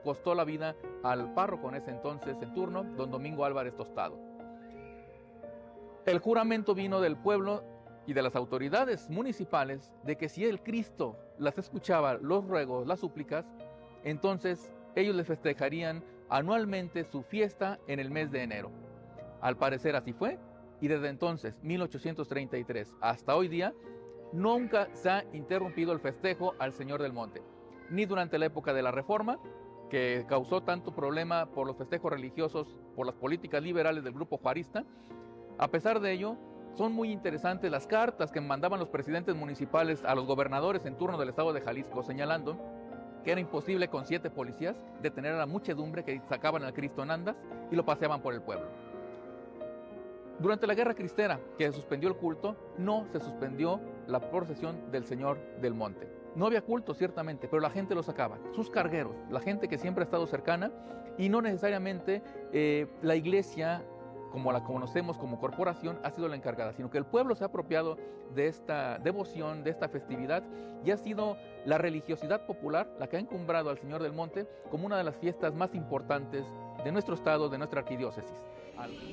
costó la vida al párroco en ese entonces en turno, don Domingo Álvarez Tostado. El juramento vino del pueblo y de las autoridades municipales de que si el Cristo las escuchaba, los ruegos, las súplicas, entonces ellos les festejarían anualmente su fiesta en el mes de enero. Al parecer así fue, y desde entonces, 1833, hasta hoy día, nunca se ha interrumpido el festejo al Señor del Monte, ni durante la época de la Reforma, que causó tanto problema por los festejos religiosos, por las políticas liberales del grupo juarista. A pesar de ello, son muy interesantes las cartas que mandaban los presidentes municipales a los gobernadores en turno del estado de Jalisco, señalando que era imposible con 7 policías detener a la muchedumbre que sacaban al Cristo en andas y lo paseaban por el pueblo. Durante la Guerra Cristera, que se suspendió el culto, no se suspendió la procesión del Señor del Monte. No había culto, ciertamente, pero la gente lo sacaba, sus cargueros, la gente que siempre ha estado cercana, y no necesariamente la iglesia, como la conocemos como corporación, ha sido la encargada, sino que el pueblo se ha apropiado de esta devoción, de esta festividad, y ha sido la religiosidad popular la que ha encumbrado al Señor del Monte como una de las fiestas más importantes de nuestro estado, de nuestra arquidiócesis.